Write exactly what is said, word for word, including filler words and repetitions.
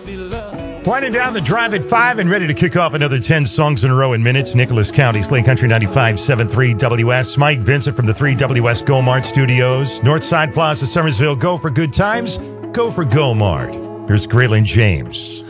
Winding down the drive at five and ready to kick off another ten songs in a row in minutes. Nicholas County, Slate Country ninety-five point seven three W S. Mike Vincent from the three W S Go Mart Studios. Northside Plaza, Summersville. Go for good times. Go for Go Mart. Here's Graylin James.